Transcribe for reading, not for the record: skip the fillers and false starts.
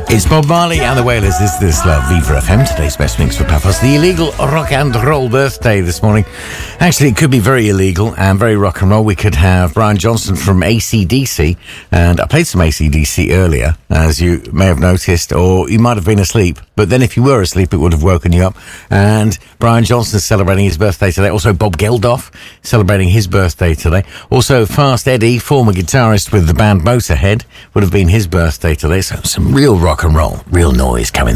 It's Bob Marley and the Wailers. This is Viva FM, today's best mix for Paphos. The illegal rock and roll birthday this morning. Actually, it could be very illegal and very rock and roll. We could have Brian Johnson from AC/DC, and I played some AC/DC earlier, as you may have noticed, or you might have been asleep. But then if you were asleep, it would have woken you up. And Brian Johnson's celebrating his birthday today. Also, Bob Geldof celebrating his birthday today. Also, Fast Eddie, former guitarist with the band Motorhead, would have been his birthday today. So some real rock and roll, real noise coming